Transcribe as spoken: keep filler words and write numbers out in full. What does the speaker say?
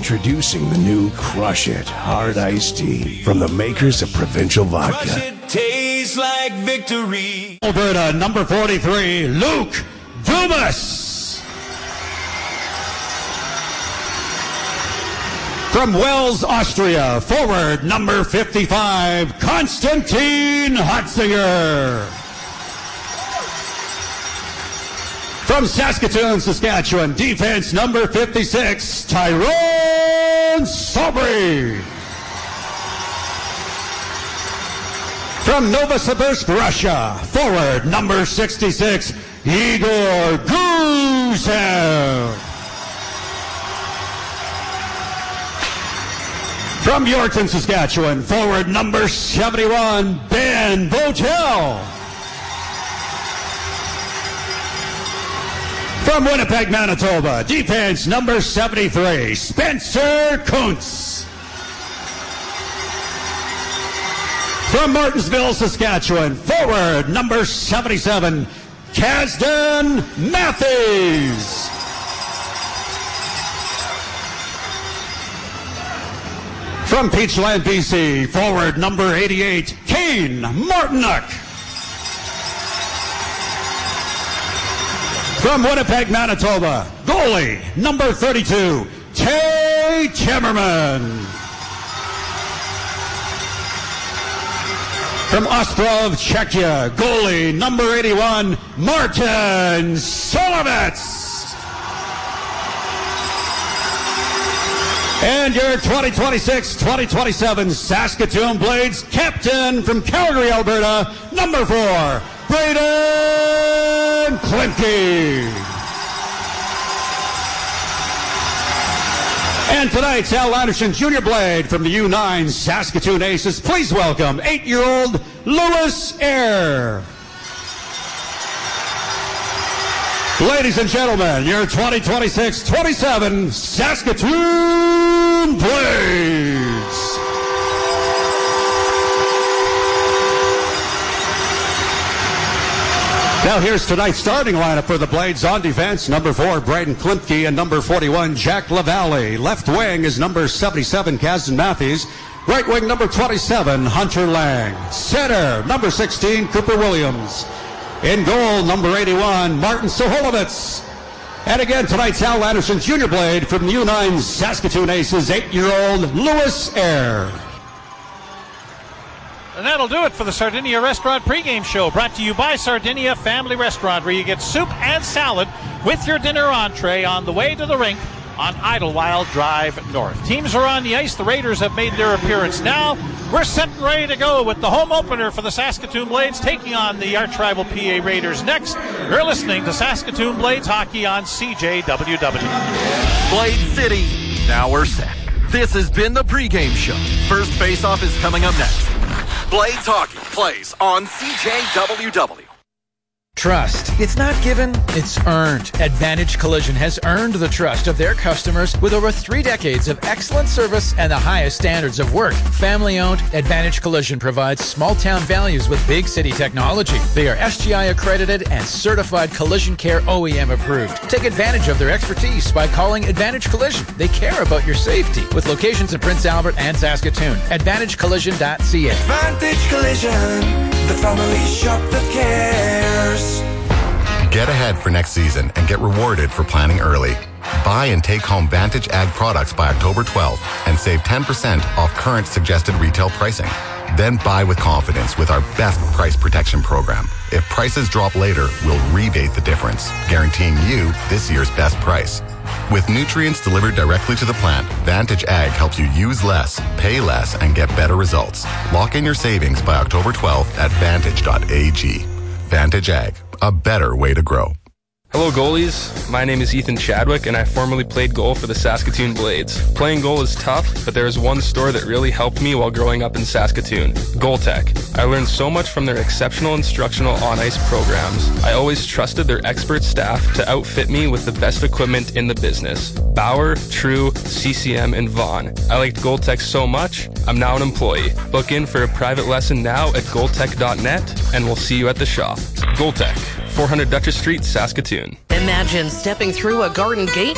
Introducing the new Crush It Hard Iced Tea from the makers of Provincial Vodka. Crush it, tastes like victory. Alberta, number forty-three, Luke Dumas. From Wels, Austria, forward, number fifty-five, Konstantin Hotzinger. From Saskatoon, Saskatchewan, defense number fifty-six, Tyrone Sobry. From Novosibirsk, Russia, forward number sixty-six, Igor Gusev. From Yorkton, Saskatchewan, forward number seventy-one, Ben Botel. From Winnipeg, Manitoba, defense number seventy-three, Spencer Kuntz. From Martinsville, Saskatchewan, forward number seventy-seven, Kasdan Matthews. From Peachland, B C, forward number eighty-eight, Kane Martinuk. From Winnipeg, Manitoba, goalie number thirty-two, Tay Timmerman. From Ostrov, Czechia, goalie number eighty-one, Martin Solovets. And your twenty twenty-six twenty twenty-seven Saskatoon Blades captain from Calgary, Alberta, number four, Braden Klimke. And tonight's Al Anderson Junior Blade from the U nine Saskatoon Aces. Please welcome eight-year-old Lewis Eyre. Ladies and gentlemen, your twenty twenty-six twenty-seven Saskatoon Blades. Now here's tonight's starting lineup for the Blades. On defense, number four, Braden Klimke, and number forty-one, Jack LaValle. Left wing is number seventy-seven, Kasdan Matthews. Right wing, number twenty-seven, Hunter Lang. Center, number sixteen, Cooper Williams. In goal, number eighty-one, Martin Soholovitz. And again, tonight's Al Anderson Junior Blade from the U nine Saskatoon Aces, eight-year-old Lewis Eyre. And that'll do it for the Sardinia Restaurant pregame show, brought to you by Sardinia Family Restaurant, where you get soup and salad with your dinner entree on the way to the rink on Idlewild Drive North. Teams are on the ice. The Raiders have made their appearance now. We're set and ready to go with the home opener for the Saskatoon Blades, taking on the arch-rival P A Raiders next. You're listening to Saskatoon Blades Hockey on C J W W. Blade City, now we're set. This has been the pregame show. First face-off is coming up next. Blades Hockey plays on C J W W. Trust. It's not given, it's earned. Advantage Collision has earned the trust of their customers with over three decades of excellent service and the highest standards of work. Family-owned, Advantage Collision provides small-town values with big city technology. They are S G I accredited and certified Collision Care O E M approved. Take advantage of their expertise by calling Advantage Collision. They care about your safety with locations in Prince Albert and Saskatoon. advantage collision dot c a. Advantage Collision, the family shop that cares. Get ahead for next season and get rewarded for planning early. Buy and take home Vantage Ag products by October twelfth and save ten percent off current suggested retail pricing. Then buy with confidence with our best price protection program. If prices drop later, we'll rebate the difference, guaranteeing you this year's best price. With nutrients delivered directly to the plant, Vantage Ag helps you use less, pay less, and get better results. Lock in your savings by October twelfth at vantage dot a g. Vantage Ag, a better way to grow. Hello goalies, my name is Ethan Chadwick and I formerly played goal for the Saskatoon Blades. Playing goal is tough, but there is one store that really helped me while growing up in Saskatoon, GoalTech. I learned so much from their exceptional instructional on-ice programs. I always trusted their expert staff to outfit me with the best equipment in the business. Bauer, True, C C M, and Vaughn. I liked GoalTech so much, I'm now an employee. Book in for a private lesson now at goal tech dot net and we'll see you at the shop. GoalTech, four hundred Dutchess Street, Saskatoon. Imagine stepping through a garden gate